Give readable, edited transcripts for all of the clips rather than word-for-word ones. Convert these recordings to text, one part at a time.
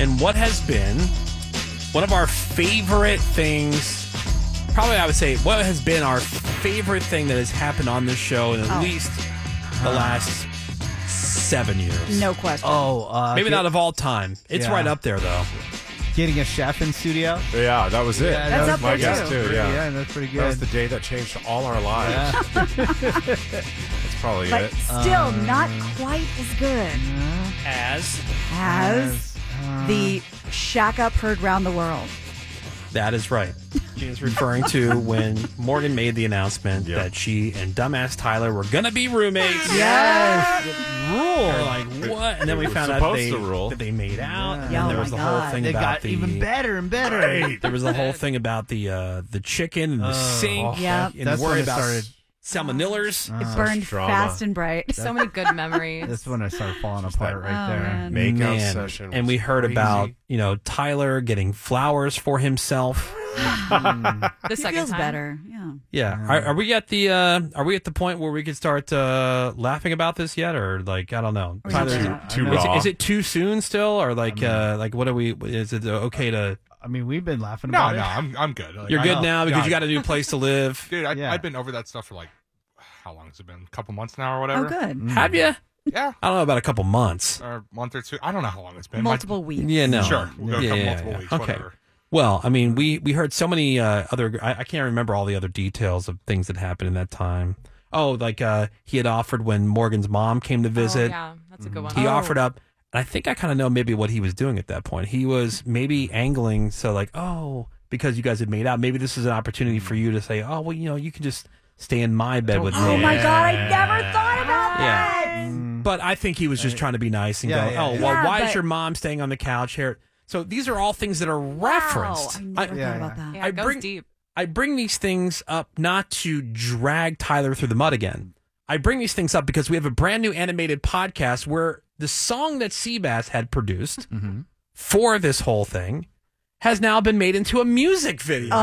and what has been one of our favorite things, probably I would say what has been our favorite thing that has happened on this show in at least the last 7 years. No question. Maybe not of all time. It's right up there, though. Getting a chef in studio? Yeah, that was it. Yeah, That's that up was there, my guess, too. Yeah, that's pretty good. That was the day that changed all our lives. That's probably but it. still not quite as good As as the Shack Up heard round the world. that is right. She is referring to when Morgan made the announcement that she and Dumbass Tyler were going to be roommates. Yes. We're like, what? And then we found out that they made out. And then there was the whole thing They about got even better and better. There was the whole thing about the chicken and the sink. Yep. And That's the worry when it about started. salmonellas. It burned drama. fast and bright. So many good memories. That's when I started falling apart right there. Man. Makeout session. And we heard crazy. about, Tyler getting flowers for himself. The He second feels time. better. Yeah. Yeah. Are we at the point where we could start laughing about this yet, or like I don't know? Or Tyler, too is, raw. is it too soon still, or like what are we? Is it okay to? I mean, we've been laughing No, about no, it. I'm good. Like, You're I good know. now because Yeah, you got a new place to live. Dude, Yeah. I've been over that stuff for like, how long has it been? A couple months now or whatever? Oh, good. Have you? Yeah. I don't know about a couple months. Or a month or two. I don't know how long it's been. Multiple weeks. Yeah, no. Sure. We'll go Yeah, multiple yeah. weeks, Okay. whatever. Well, I mean, we heard so many other. I can't remember all the other details of things that happened in that time. Oh, like he had offered when Morgan's mom came to visit. Oh, yeah, that's a good one. He offered up, and I think I kind of know maybe what he was doing at that point. He was maybe angling, so like, because you guys had made out, maybe this is an opportunity for you to say, oh, well, you can just stay in my bed with me. Oh my God, I never thought about that. But I think he was just trying to be nice and Yeah, go, yeah, oh, yeah. well, Yeah, why is but- your mom staying on the couch here? So these are all things that are referenced. Wow, I never thought about that. Yeah, it goes deep. I bring these things up not to drag Tyler through the mud again. I bring these things up because we have a brand new animated podcast where the song that Seabass had produced for this whole thing has now been made into a music video.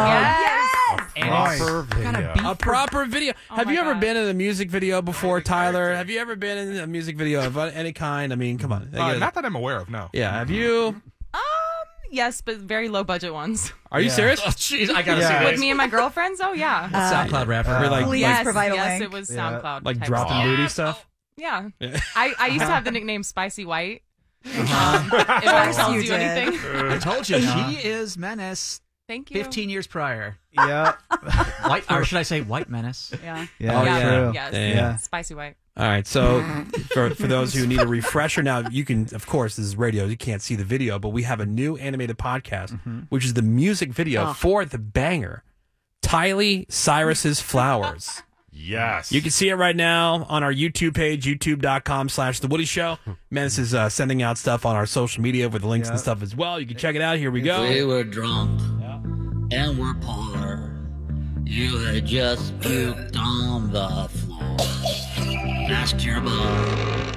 Proper video. A proper video. Have my you ever God. been in a music video before, Tyler? Have you ever been in a music video of any kind? I mean, come on. Not that I'm aware of, no. Yeah, have you? Yes, but very low budget ones. Are you serious? Jeez, I gotta Yeah. see With this. me and my girlfriends? Oh, yeah. SoundCloud rapper. We're like, Please like, provide a yes, link. it was Yeah. SoundCloud. like type dropping stuff. booty stuff? Yeah. Yeah. I used to have the nickname Spicy White. If that tells you you did. anything. I told you, she is Menace. Thank you. 15 years prior. Yeah. White, or should I say White Menace? Yeah. Yeah, Oh, yeah. true. Yes. Yeah. Spicy White. All right, so for those who need a refresher, now you can, of course, this is radio, you can't see the video, but we have a new animated podcast, which is the music video for the banger, Tylee Cyrus's Flowers. Yes. You can see it right now on our YouTube page, youtube.com/The Woody Show. Menace is sending out stuff on our social media with the links and stuff as well. You can check it out. Here we go. We were drunk and we're poor. You had just puked on the floor. Asked your mom